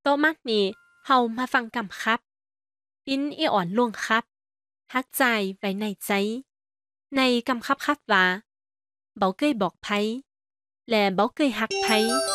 โตมักนี่เฮามาฟังกำครับปิ้นอีอ่อนลวงครับฮักใจไว้ในใจในกำครับว่าเบาเกยบอกไผและเบาเกยฮักไผ